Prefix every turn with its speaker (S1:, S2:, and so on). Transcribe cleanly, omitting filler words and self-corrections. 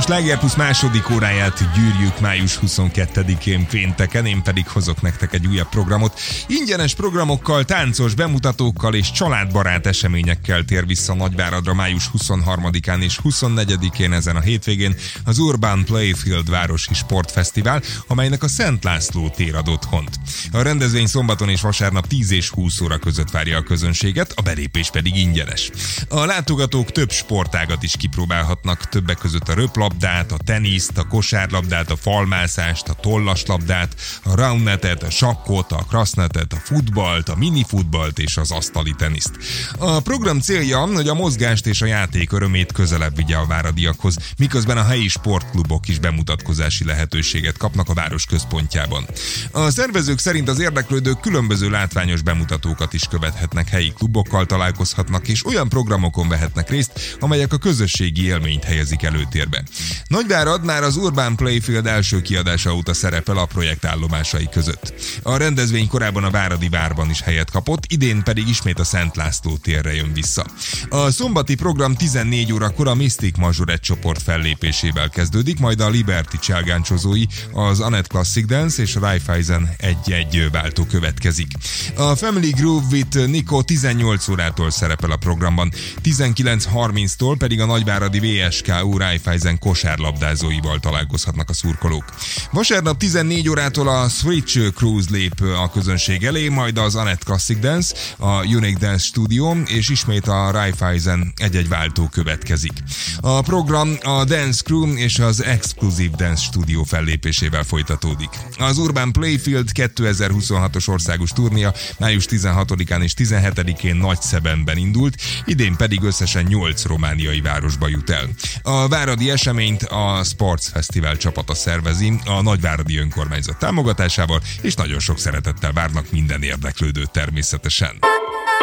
S1: Sláger Plusz második óráját gyűrjük május 22-én pénteken, én pedig hozok nektek egy újabb programot. Ingyenes programokkal, táncos bemutatókkal és családbarát eseményekkel tér vissza Nagyváradra május 23-án és 24-én ezen a hétvégén az Urban Playfield Városi Sportfesztivál, amelynek a Szent László tér ad otthont. A rendezvény szombaton és vasárnap 10 és 20 óra között várja a közönséget, a belépés pedig ingyenes. A látogatók több sportágat is kipróbálhatnak, többek között a röplabdát, a teniszt, a kosárlabdát, a falmászást, a tollaslabdát, a roundnetet, a sakkot, a krasznetet, a futballt, a minifutballt és az asztali teniszt. A program célja, hogy a mozgást és a játék örömét közelebb vigye a váradiakhoz, miközben a helyi sportklubok is bemutatkozási lehetőséget kapnak a város központjában. A szervezők szerint az érdeklődők különböző látványos bemutatókat is követhetnek, helyi klubokkal találkozhatnak és olyan programokon vehetnek részt, amelyek a közösségi élményt helyezik előtérbe. Nagyvárad már az Urban Playfield első kiadása óta szerepel a projekt állomásai között. A rendezvény korábban a Váradi Várban is helyet kapott, idén pedig ismét a Szent László térre jön vissza. A szombati program 14 órakor a Mystic Majorette csoport fellépésével kezdődik, majd a Liberty cselgáncsozói, az Annette Classic Dance és a Raiffeisen egy-egy váltó következik. A Family Groove with Nico 18 órától szerepel a programban, 19:30-tól pedig a nagyváradi VSKU Raiffeisen kosárlabdázóival találkozhatnak a szurkolók. Vasárnap 14 órától a Switch Cruise lép a közönség elé, majd az Annette Classic Dance, a Unique Dance Studio és ismét a Raiffeisen egy-egy váltó következik. A program a Dance Crew és az Exclusive Dance Studio fellépésével folytatódik. Az Urban Playfield 2026-os országos turnéja május 16-án és 17-én Nagyszebenben indult, idén pedig összesen 8 romániai városba jut el. A váradi eseményt a Sports Festival csapata szervezi a nagyváradi önkormányzat támogatásával, és nagyon sok szeretettel várnak minden érdeklődőt természetesen.